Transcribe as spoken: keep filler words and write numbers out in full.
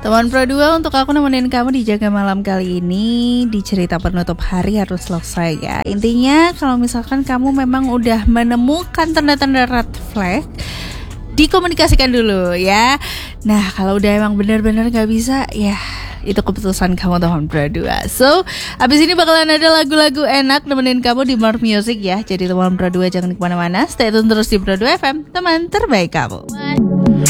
Teman Pro dua, untuk aku nemenin kamu di Jaga Malam kali ini. Di cerita penutup hari harus selesai ya. Intinya kalau misalkan kamu memang udah menemukan tanda-tanda red flag, dikomunikasikan dulu ya. Nah kalau udah emang benar-benar gak bisa, ya itu keputusan kamu teman Pro dua. So abis ini bakalan ada lagu-lagu enak nemenin kamu di More Music ya. Jadi teman Pro dua jangan kemana-mana, stay tune terus di Pro dua F M, teman terbaik kamu.